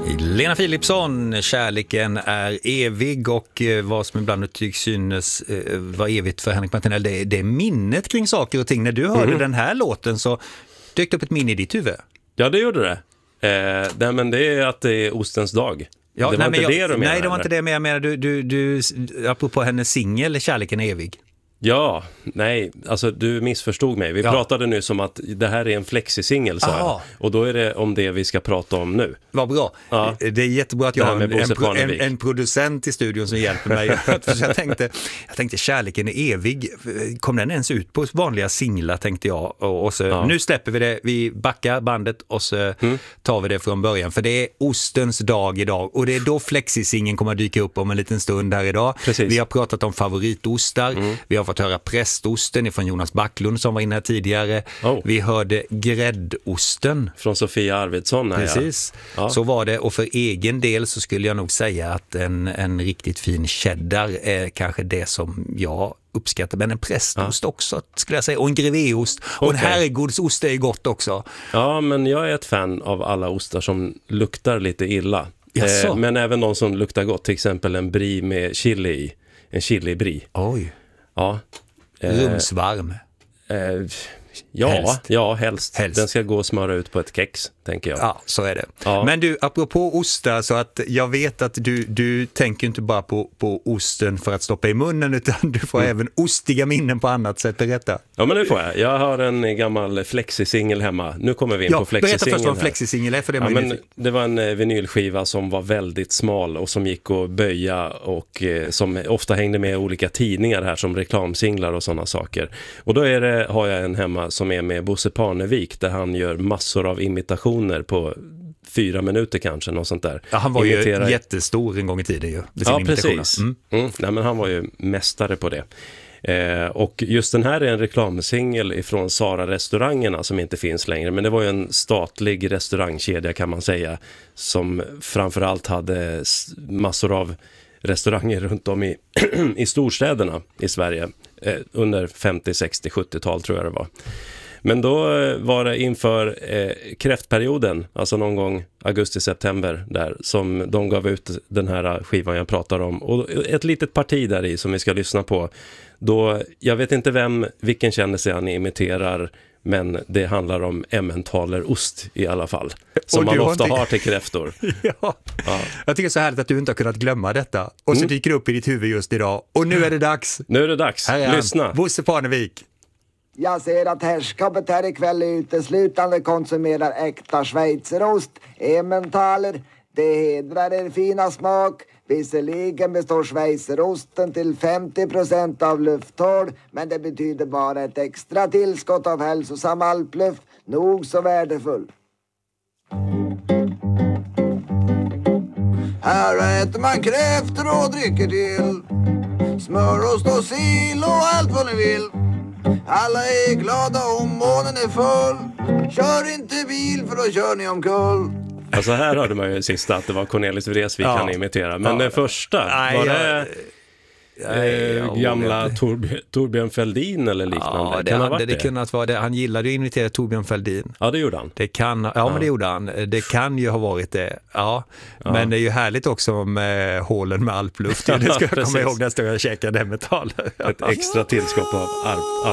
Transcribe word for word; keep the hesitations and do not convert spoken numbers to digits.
Lena Philipsson, kärleken är evig, och vad som ibland tycks synes vara evigt för Henrik Martinell, det är, det är minnet kring saker och ting. När du hörde mm. den här låten så dök det upp ett minne i ditt huvud. Ja, det gjorde det. Eh, det men det är att det är ostens dag. Ja, det var nej, inte jag, det du menar. Nej, det var eller? inte det, men jag menar, du, du, du, apropå hennes singel, kärleken är evig. Ja, nej, alltså du missförstod mig. Vi ja. pratade nu som att det här är en flexisingel, sa jag. Och då är det om det vi ska prata om nu. Vad bra. Ja. Det är jättebra att jag har en, en, en, en producent i studion som hjälper mig. För jag, tänkte, jag tänkte, kärleken är evig. Kom den ens ut på vanliga singlar, tänkte jag. Och, och så, ja. Nu släpper vi det, vi backar bandet och så mm. tar vi det från början. För det är ostens dag idag. Och det är då flexisingeln kommer att dyka upp om en liten stund här idag. Precis. Vi har pratat om favoritostar. Mm. Vi har fått höra prästosten från Jonas Backlund som var inne här tidigare. Oh. Vi hörde gräddosten från Sofia Arvidsson. Precis, ja. Så var det. Och för egen del så skulle jag nog säga att en, en riktigt fin cheddar är kanske det som jag uppskattar. Men en prästost ja. också skulle jag säga. Och en grevéost. Okay. Och en herrgårdsost är gott också. Ja, men jag är ett fan av alla ostar som luktar lite illa. Eh, men även de som luktar gott. Till exempel en brie med chili i. En chili-brie. Oj. Ja. Rumsvarm. Eh, ja, helst. ja helst. helst. Den ska gå och smöra ut på ett kex, tänker jag. Ja, så är det. Ja. Men du, apropå ostar, så att jag vet att du, du tänker inte bara på, på osten för att stoppa i munnen, utan du får mm. även ostiga minnen på annat sätt. Berätta. Ja, men det får jag. Jag har en gammal flexisingel hemma. Nu kommer vi in ja, på flexisingel. Berätta först vad en flexisingel är, för det ja, men det var en vinylskiva som var väldigt smal och som gick att böja och eh, som ofta hängde med olika tidningar här som reklamsinglar och sådana saker. Och då är det, har jag en hemma som är med Bosse Parnevik, där han gör massor av imitationer på fyra minuter kanske, något sånt där. Ja, han var Imitera... ju jättestor en gång i tiden ju. Ja, precis. Mm. Mm. Nej, men han var ju mästare på det. Eh, och just den här är en reklamsingel ifrån Sara-restaurangerna som inte finns längre, men det var ju en statlig restaurangkedja kan man säga, som framförallt hade massor av restauranger runt om i, i storstäderna i Sverige eh, under femtio, sextio, sjuttio-tal tror jag det var. Men då var det inför eh, kräftperioden, alltså någon gång augusti-september där, som de gav ut den här skivan jag pratar om. Och ett litet parti där i som vi ska lyssna på. Då, jag vet inte vem, vilken kändis han imiterar, men det handlar om emmentaler-ost i alla fall. Som man ofta har, inte... har till kräftor. ja. ja. Jag tycker det är så härligt att du inte har kunnat glömma detta. Och så mm. dyker det upp i ditt huvud just idag. Och nu är det dags. Nu är det dags. Här lyssna. Bosse Parnevik. Jag ser att herrskapet här ikväll uteslutande konsumerar äkta schweizerost, emmentaler. Det hedrar er fina smak. Visserligen består schweizerosten till femtio procent av lufthål, men det betyder bara ett extra tillskott av hälsosam alpluft, nog så värdefull. Här äter man kräftor och dricker till smörost och sill och allt vad ni vill. Alla är glada och månen är full. Kör inte bil för då kör ni omkull. Alltså här hörde man ju sista att det var Cornelis Vreeswijk ja. han imitera. Men ja. den första, Nej, var jag... det eh, gamla Torb- Torbjörn Fälldin eller liknande? Ja, det kan hade det, det kunnat vara det. Han gillade ju att imitera Torbjörn Fälldin. Ja, det gjorde han. Det kan, ja, ja, men det gjorde han. Det kan ju ha varit det. Ja, ja. Men det är ju härligt också med hålen med alpluft. Det ska jag komma ihåg nästa gång jag käkade metaller. Ett extra tillskott av alp.